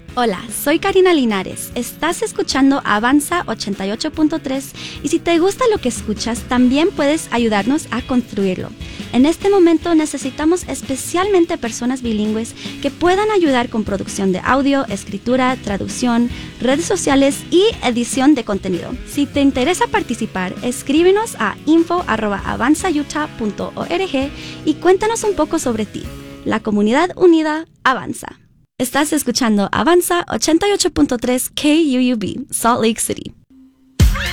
Hola, soy Karina Linares. Estás escuchando Avanza 88.3 y si te gusta lo que escuchas, también puedes ayudarnos a construirlo. En este momento necesitamos especialmente personas bilingües que puedan ayudar con producción de audio, escritura, traducción, redes sociales y edición de contenido. Si te interesa participar, escríbenos a info@avanzautah.org y cuéntanos un poco sobre ti. La comunidad unida avanza. Estás escuchando Avanza 88.3 KUUB, Salt Lake City.